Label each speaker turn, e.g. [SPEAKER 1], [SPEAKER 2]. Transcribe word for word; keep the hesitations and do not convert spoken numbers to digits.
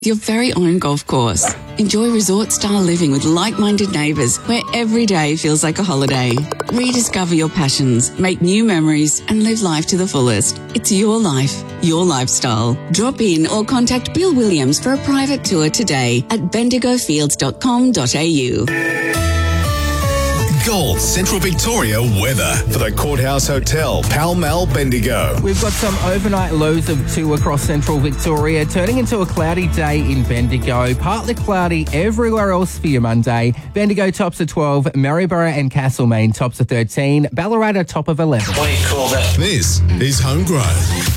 [SPEAKER 1] Your very own golf course. Enjoy resort-style living with like-minded neighbours where every day feels like a holiday. Rediscover your passions, make new memories and live life to the fullest. It's your life, your lifestyle. Drop in or contact Bill Williams for a private tour today at bendigo fields dot com dot a u.
[SPEAKER 2] Gold Central Victoria weather for the Courthouse Hotel, Pall Mall, Bendigo.
[SPEAKER 3] We've got some overnight lows of two across Central Victoria, turning into a cloudy day in Bendigo. Partly cloudy everywhere else for your Monday. Bendigo tops of twelve, Maryborough and Castlemaine tops of thirteen, Ballarat top of eleven.
[SPEAKER 2] What do you call that? This is Homegrown.